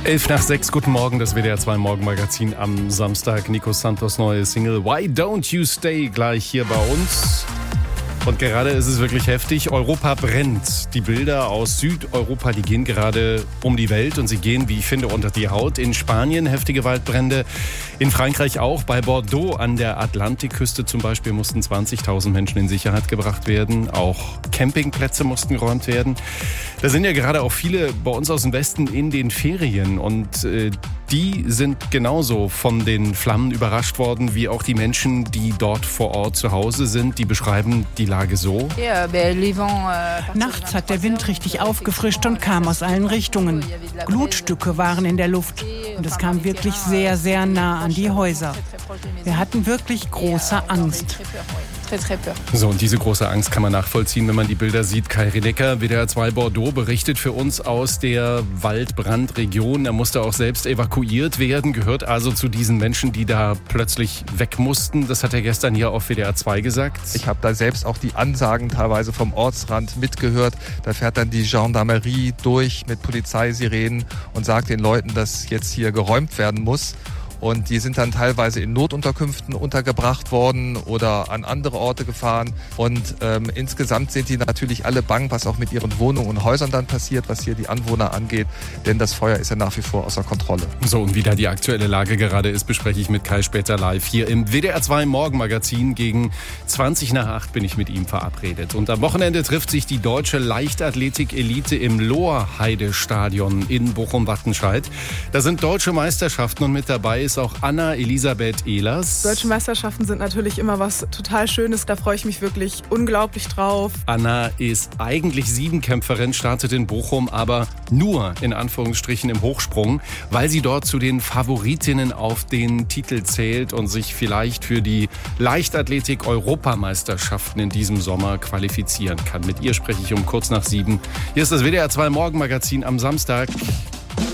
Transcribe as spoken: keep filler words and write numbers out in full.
Elf nach sechs, guten Morgen, das W D R zwei Morgenmagazin am Samstag. Nico Santos neue Single Why Don't You Stay gleich hier bei uns. Und gerade ist es wirklich heftig. Europa brennt. Die Bilder aus Südeuropa, die gehen gerade um die Welt und sie gehen, wie ich finde, unter die Haut. In Spanien heftige Waldbrände, in Frankreich auch. Bei Bordeaux an der Atlantikküste zum Beispiel mussten zwanzigtausend Menschen in Sicherheit gebracht werden. Auch Campingplätze mussten geräumt werden. Da sind ja gerade auch viele bei uns aus dem Westen in den Ferien und äh, die sind genauso von den Flammen überrascht worden, wie auch die Menschen, die dort vor Ort zu Hause sind. Die beschreiben die Lage so. Nachts hat der Wind richtig aufgefrischt und kam aus allen Richtungen. Glutstücke waren in der Luft und es kam wirklich sehr, sehr nah an die Häuser. Wir hatten wirklich große Angst. So, und diese große Angst kann man nachvollziehen, wenn man die Bilder sieht. Kai Rinecker, W D R zwei Bordeaux, berichtet für uns aus der Waldbrandregion. Er musste auch selbst evakuiert werden, gehört also zu diesen Menschen, die da plötzlich weg mussten. Das hat er gestern hier auf W D R zwei gesagt. Ich habe da selbst auch die Ansagen teilweise vom Ortsrand mitgehört. Da fährt dann die Gendarmerie durch mit Polizeisirenen und sagt den Leuten, dass jetzt hier geräumt werden muss. Und die sind dann teilweise in Notunterkünften untergebracht worden oder an andere Orte gefahren. Und ähm, insgesamt sind die natürlich alle bang, was auch mit ihren Wohnungen und Häusern dann passiert, was hier die Anwohner angeht. Denn das Feuer ist ja nach wie vor außer Kontrolle. So, und wie da die aktuelle Lage gerade ist, bespreche ich mit Kai später live. Hier im W D R zwei Morgenmagazin gegen zwanzig nach acht bin ich mit ihm verabredet. Und am Wochenende trifft sich die deutsche Leichtathletik-Elite im Lohrheide-Stadion in Bochum-Wattenscheid. Da sind deutsche Meisterschaften und mit dabei ist auch Anna Elisabeth Ehlers. Deutsche Meisterschaften sind natürlich immer was total Schönes. Da freue ich mich wirklich unglaublich drauf. Anna ist eigentlich Siebenkämpferin, startet in Bochum, aber nur in Anführungsstrichen im Hochsprung, weil sie dort zu den Favoritinnen auf den Titel zählt und sich vielleicht für die Leichtathletik-Europameisterschaften in diesem Sommer qualifizieren kann. Mit ihr spreche ich um kurz nach sieben. Hier ist das W D R zwei Morgenmagazin am Samstag.